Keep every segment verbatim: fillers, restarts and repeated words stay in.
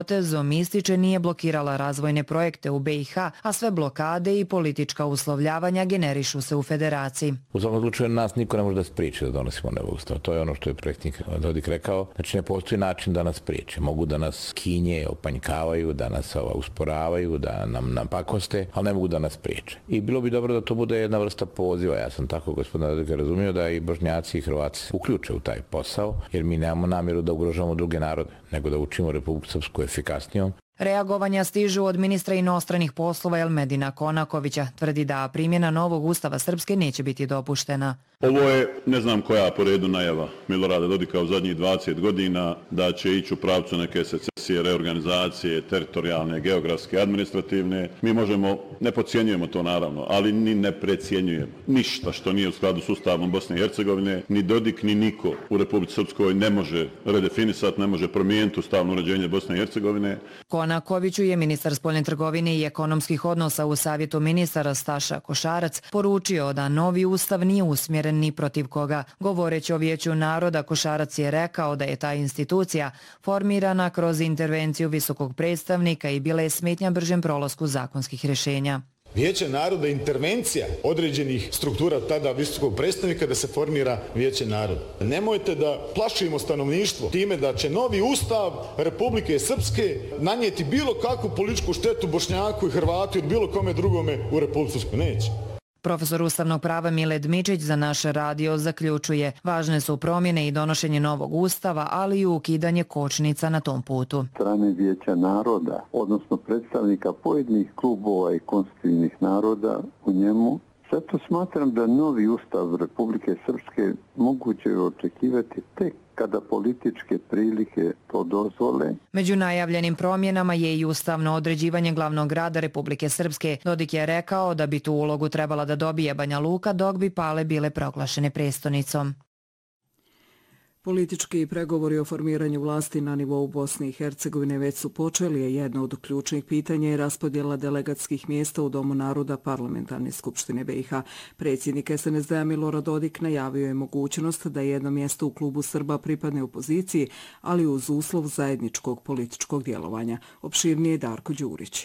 Potezom ističe nije blokirala razvojne projekte u B i H, a sve blokade i politička uslovljavanja generišu se u federaciji. U svakom slučaju nas niko ne može da spriječi da donosimo novi ustav. To je ono što je predsjednik Dodik rekao. Znači ne postoji način da nas spriječe. Mogu da nas kinje, opanjkavaju, da nas ova, usporavaju, da nam napakoste, ali ne mogu da nas spriječe. I bilo bi dobro da to bude jedna vrsta poziva. Ja sam tako gospodina Dodika razumio da i Bošnjaci i Hrvati se uključe u taj posao, jer mi nemamo namjeru da ugrožavamo druge narode, nego da učimo Republiku Srpsku efikasnijom. Reagovanja stižu od ministra inostranih poslova Elmedina Konakovića. Tvrdi da primjena novog ustava Srpske neće biti dopuštena. Ovo je, ne znam koja po redu najava Milorada Dodika u zadnjih dvadeset godina, da će ići u pravcu neke secesije, reorganizacije, teritorijalne, geografske, administrativne. Mi možemo, ne podcjenjujemo to naravno, ali ni ne precjenjujemo. Ništa što nije u skladu s ustavom Bosne i Hercegovine, ni Dodik, ni niko u Republici Srpskoj ne može redefinisati, ne može promijeniti ustavno uređenje Bosne i Hercegovine. Konakoviću je ministar spoljne trgovine i ekonomskih odnosa u Savjetu ministara Staša Košarac poručio da novi ustav nije usmjeren ni protiv koga. Govoreći o Vijeću naroda, Košarac je rekao da je ta institucija formirana kroz intervenciju visokog predstavnika i bila je smetnja bržem prolasku zakonskih rješenja. Vijeće naroda je intervencija određenih struktura tada visokog predstavnika da se formira Vijeće naroda. Nemojte da plašimo stanovništvo time da će novi ustav Republike Srpske nanijeti bilo kakvu političku štetu Bošnjaku i Hrvatu ili bilo kome drugome u Republici Srpskoj. Neće. Profesor ustavnog prava Mile Dmičić za naš radio zaključuje: važne su promjene i donošenje novog ustava, ali i ukidanje kočnica na tom putu. Strane Vijeća naroda, odnosno predstavnika pojedinih klubova i konstitutivnih naroda u njemu, zato smatram da novi ustav Republike Srpske moguće je očekivati tek kada političke prilike to dozvole. Među najavljenim promjenama je i ustavno određivanje glavnog grada Republike Srpske. Dodik je rekao da bi tu ulogu trebala da dobije Banja Luka, dok bi Pale bile proglašene prestonicom. Politički pregovori o formiranju vlasti na nivou Bosne i Hercegovine već su počeli, a jedno od ključnih pitanja je raspodjela delegatskih mjesta u Domu naroda Parlamentarne skupštine B i H. Predsjednik S N S D-a Milorad Dodik najavio je mogućnost da jedno mjesto u klubu Srba pripadne opoziciji, ali uz uslov zajedničkog političkog djelovanja. Opširnije Darko Đurić.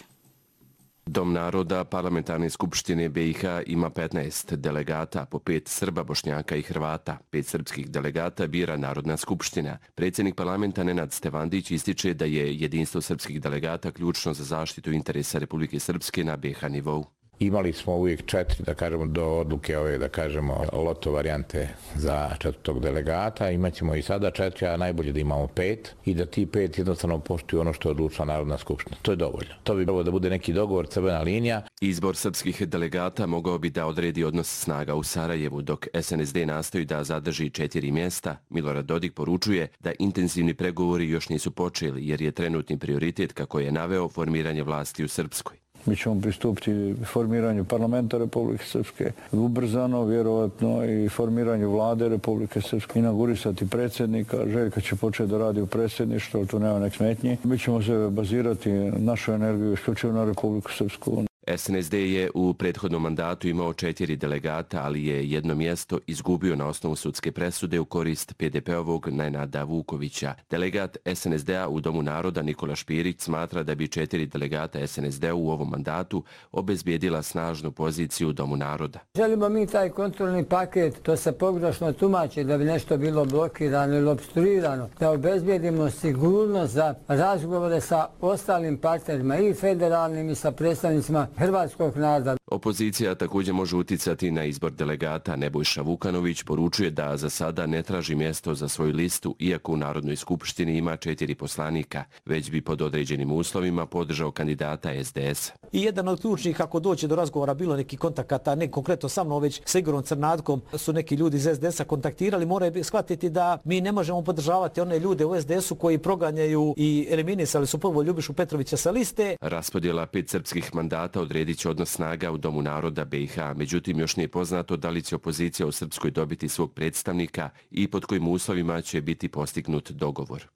Dom naroda Parlamentarne skupštine B i H ima petnaest delegata, po pet Srba, Bošnjaka i Hrvata. Pet srpskih delegata bira Narodna skupština. Predsjednik parlamenta Nenad Stevandić ističe da je jedinstvo srpskih delegata ključno za zaštitu interesa Republike Srpske na B i H nivou. Imali smo uvijek četiri, da kažemo, do odluke ove, da kažemo, loto varijante za četvrtog delegata. Imaćemo i sada četiri, a najbolje da imamo pet i da ti pet jednostavno poštuju ono što je odlučila Narodna skupština. To je dovoljno. To bi bilo da bude neki dogovor, crvena linija. Izbor srpskih delegata mogao bi da odredi odnos snaga u Sarajevu, dok S N S D nastoji da zadrži četiri mjesta. Milorad Dodik poručuje da intenzivni pregovori još nisu počeli, jer je trenutni prioritet, kako je naveo, formiranje vlasti u Srpskoj. Mi ćemo pristupiti formiranju parlamenta Republike Srpske, ubrzano, vjerovatno, i formiranju vlade Republike Srpske, inaugurisati predsjednika. Željka će početi da radi u predsjedništvu, to nema nek smetnji. Mi ćemo se bazirati našu energiju isključivo na Republiku Srpsku. S N S D je u prethodnom mandatu imao četiri delegata, ali je jedno mjesto izgubio na osnovu sudske presude u korist P D P-ovog Nenada Vukovića. Delegat S N S D-a u Domu naroda Nikola Špirić smatra da bi četiri delegata S N S D-a u ovom mandatu obezbijedila snažnu poziciju u Domu naroda. Želimo mi taj kontrolni paket, to se pogrešno tumači da bi nešto bilo blokirano ili obstruirano, da obezbijedimo sigurnost za razgovore sa ostalim partnerima i federalnim i sa predstavnicima hrvatskog naroda. Opozicija također može uticati na izbor delegata. Nebojša Vukanović poručuje da za sada ne traži mjesto za svoju listu, iako u Narodnoj skupštini ima četiri poslanika, već bi pod određenim uslovima podržao kandidata S D S. I jedan od ključnih, ako doće do razgovora, bilo neki kontakata, ne konkretno sa mnom, već sa Igorom Crnatkom, su neki ljudi iz S D S-a kontaktirali, moraju shvatiti da mi ne možemo podržavati one ljude u S D S-u koji proganjaju i eliminisali su prvo Ljubišu Petrovića sa liste. Raspodjela pet srpskih mandata odredit će odnos snaga u Domu naroda B i H, međutim još nije poznato da li će opozicija u Srpskoj dobiti svog predstavnika i pod kojim uslovima će biti postignut dogovor.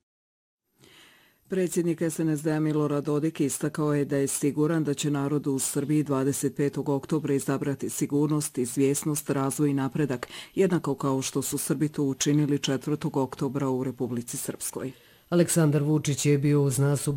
Predsjednik S N S D-a Milorad Dodik istakao je da je siguran da će narod u Srbiji dvadeset petog oktobra izabrati sigurnost, izvjesnost, razvoj i napredak, jednako kao što su Srbi to učinili četvrtog oktobra u Republici Srpskoj. Aleksandar Vučić je bio uz nas u